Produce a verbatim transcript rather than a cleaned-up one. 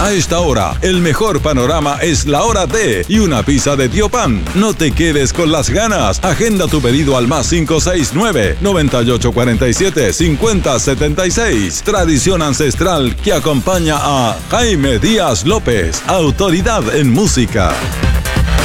A esta hora, el mejor panorama es la hora de y una pizza de Tío Pan. No te quedes con las ganas. Agenda tu pedido al más cinco seis nueve, noventa y ocho cuarenta y siete, cincuenta setenta y seis. Tradición ancestral que acompaña a Jaime Díaz López, autoridad en música.